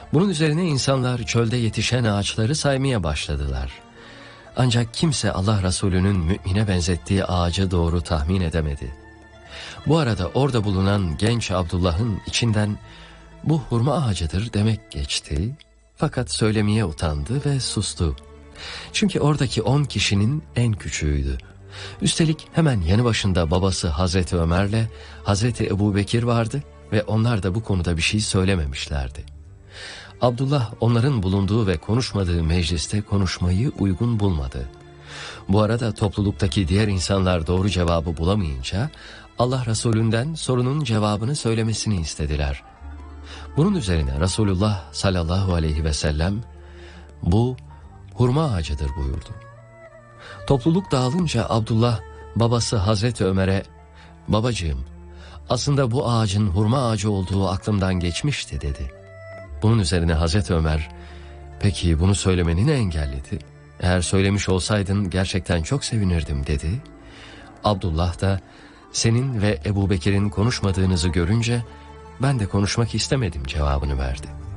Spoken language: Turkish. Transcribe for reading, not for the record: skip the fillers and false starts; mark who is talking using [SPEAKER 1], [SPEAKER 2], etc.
[SPEAKER 1] Bunun üzerine insanlar çölde yetişen ağaçları saymaya başladılar. Ancak kimse Allah Resulü'nün mümine benzettiği ağacı doğru tahmin edemedi. Bu arada orada bulunan genç Abdullah'ın içinden bu hurma ağacıdır demek geçti. Fakat söylemeye utandı ve sustu. Çünkü oradaki 10 kişinin en küçüğüydü. Üstelik hemen yanı başında babası Hazreti Ömer'le Hazreti Ebubekir vardı ve onlar da bu konuda bir şey söylememişlerdi. Abdullah onların bulunduğu ve konuşmadığı mecliste konuşmayı uygun bulmadı. Bu arada topluluktaki diğer insanlar doğru cevabı bulamayınca Allah Resulü'nden sorunun cevabını söylemesini istediler. Bunun üzerine Resulullah sallallahu aleyhi ve sellem bu hurma ağacıdır buyurdu. Topluluk dağılınca Abdullah babası Hazreti Ömer'e babacığım aslında bu ağacın hurma ağacı olduğu aklımdan geçmişti dedi. Bunun üzerine Hazreti Ömer peki bunu söylemeni ne engelledi? Eğer söylemiş olsaydın gerçekten çok sevinirdim dedi. Abdullah da senin ve Ebubekir'in konuşmadığınızı görünce ben de konuşmak istemedim cevabını verdi.